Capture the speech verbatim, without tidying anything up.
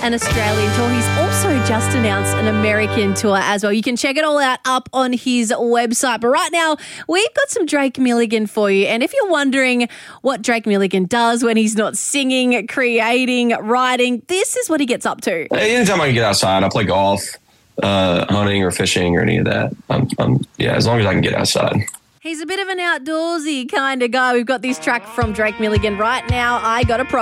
an Australian tour. He's also just announced an American tour as well. You can check it all out up on his website. But right now, we've got some Drake Milligan for you. And if you're wondering what Drake Milligan does when he's not singing, creating, writing, this is what he gets up to. Anytime I can get outside, I play golf, uh, hunting or fishing or any of that. I'm, I'm, yeah, as long as I can get outside. He's a bit of an outdoorsy kind of guy. We've got this track from Drake Milligan right now. I Got a Problem.